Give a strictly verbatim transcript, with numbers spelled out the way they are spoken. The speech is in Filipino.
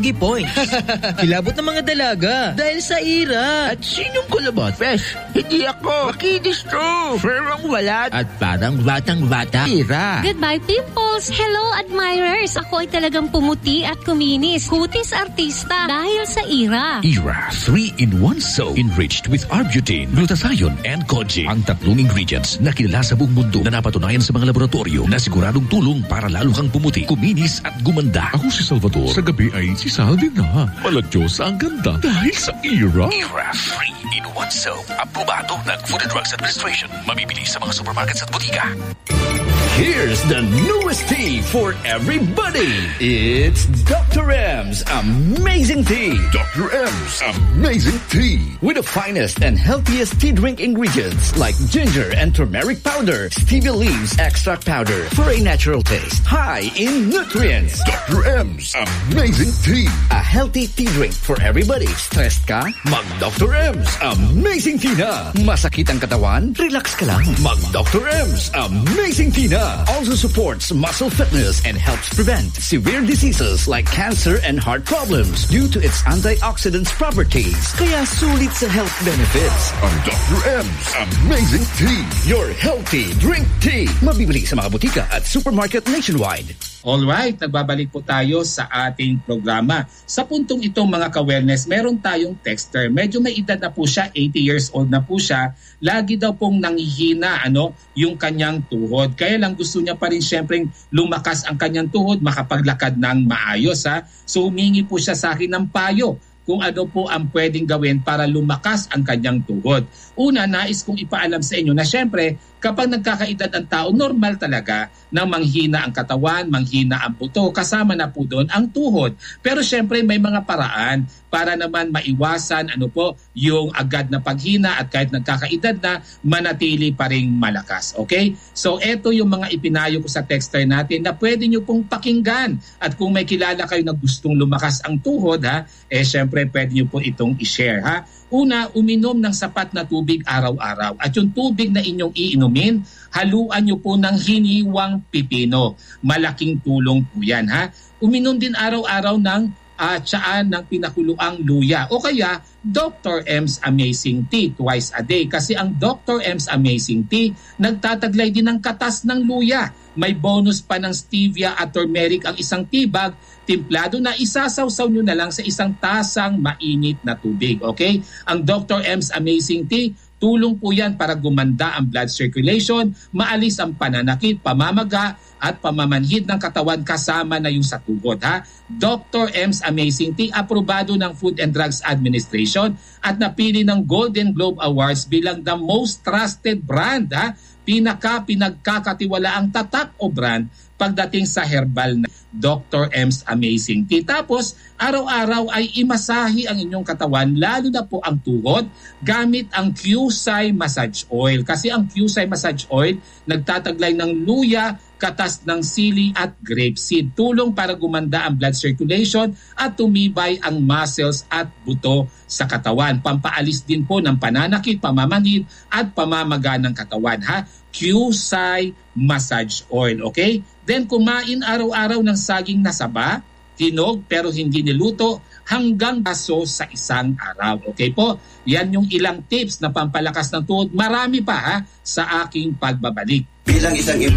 Pogi Points. Kilabot ng mga dalaga dahil sa ira. At sinong kulabot? Fresh, hindi ako. Makinis to. Ferang walat. At parang batang-bata. Ira. Goodbye, pimples. Hello, admirers. Ako ay talagang pumuti at kuminis. Kutis artista dahil sa ira. Ira three in one soap enriched with Arbutin, glutathione, and Koji. Ang tatlong ingredients na kilala sa buong mundo na napatunayan sa mga laboratorio na siguradong tulong para lalo kang pumuti, kuminis at gumanda. Ako si Salvador. Sa gabi ay si Saldi na. Maladyosa ang ganda dahil sa Ira. Ira three in one soap. Aprobado ng Food and Drugs Administration. Mabibili sa mga supermarkets at butika. Here's the newest tea for everybody. It's Doctor M's Amazing Tea. Doctor M's Amazing Tea. With the finest and healthiest tea drink ingredients like ginger and turmeric powder, stevia leaves extract powder for a natural taste, high in nutrients. Doctor M's Amazing Tea. A healthy tea drink for everybody. Stressed ka? Mag Doctor M's Amazing Tea na. Masakit ang katawan? Relax ka lang. Mag Doctor M's Amazing Tea na. Also supports muscle fitness and helps prevent severe diseases like cancer and heart problems due to its antioxidants properties. Kaya sulit sa health benefits. Ang Doctor M's Amazing Tea. Your healthy drink tea. Mabibili sa mga butika at supermarket nationwide. Alright, nagbabalik po tayo sa ating programa. Sa puntong ito mga ka-wellness, meron tayong texter. Medyo may edad na po siya, eighty years old na po siya. Lagi daw pong nanghihina ano, yung kanyang tuhod. Kaya lang gusto niya pa rin syempreng lumakas ang kanyang tuhod, makapaglakad ng maayos. Ha? So humingi po siya sa akin ng payo kung ano po ang pwedeng gawin para lumakas ang kanyang tuhod. Una, nais kong ipaalam sa inyo na syempre, kapag nagkakaedad ang tao, normal talaga na manghina ang katawan, manghina ang buto, kasama na po doon ang tuhod. Pero syempre may mga paraan para naman maiwasan ano po, yung agad na paghina at kahit nagkakaedad na, manatili pa ring malakas. Okay? So eto yung mga ipinayo ko sa texter natin na pwede nyo pong pakinggan. At kung may kilala kayo na gustong lumakas ang tuhod, ha, eh syempre pwede nyo po itong i-share. Ha? Una, uminom ng sapat na tubig araw-araw. At yung tubig na inyong iinumin, haluan nyo po ng hiniwang pipino. Malaking tulong po yan. Ha? Uminom din araw-araw ng uh, tsaan ng pinakuluang luya. O kaya, Doctor M's Amazing Tea twice a day. Kasi ang Doctor M's Amazing Tea, nagtataglay din ng katas ng luya. May bonus pa ng stevia at turmeric ang isang tibag, timplado na isasawsaw nyo na lang sa isang tasang mainit na tubig. Okay? Ang Doctor M's Amazing Tea, tulong po yan para gumanda ang blood circulation, maalis ang pananakit, pamamaga, at pamamanhid ng katawan kasama na yung sa tuhod. Ha? Doctor M's Amazing Tea, aprobado ng Food and Drugs Administration at napili ng Golden Globe Awards bilang the most trusted brand. Ha? Pinaka pinagkakatiwalaang tatak o brand pagdating sa herbal na Doctor M's Amazing Tea. Tapos, araw-araw ay imasahi ang inyong katawan, lalo na po ang tuhod, gamit ang Qsai Massage Oil. Kasi ang Qsai Massage Oil, nagtataglay ng luya, katas ng sili at grapeseed. Tulong para gumanda ang blood circulation at tumibay ang muscles at buto sa katawan. Pampaalis din po ng pananakit, pamamanhid at pamamaga ng katawan. Ha? Qsai Massage Oil. Okay? Then kumain araw-araw ng saging na saba, hinog pero hindi niluto, hanggang baso sa isang araw. Okay po? Yan yung ilang tips na pampalakas ng tuhod. Marami pa ha sa aking pagbabalik. Bilang isang